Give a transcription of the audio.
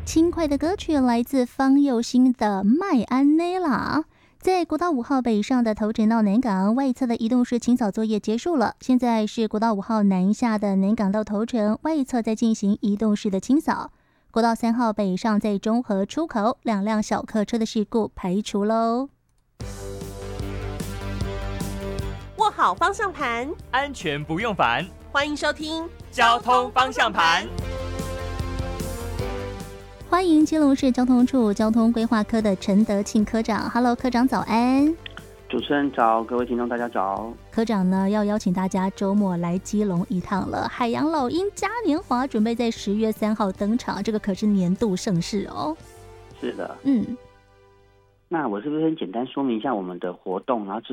轻快的歌曲来自方佑兴的《麦安内拉》。在国道5号北上的头城到南港外侧的移动式清扫作业结束了，现在是国道5号南下的南港到头城外侧在进行移动式的清扫。国道3号北上在中和出口2辆小客车的事故排除喽。 握好方向盘， 安全不用烦。 欢迎收听交通方向盘。 欢迎基隆市交通处交通规划科的陈德庆科长。Hello， 科长早安。 主持人早，各位听众大家早。 科长呢要邀请大家周末来基隆一趟了。海洋老鹰嘉年华准备在10月3号登场，这个可是年度盛事哦。 是的， 嗯。 那我是不是先简单说明一下我们的活动，然后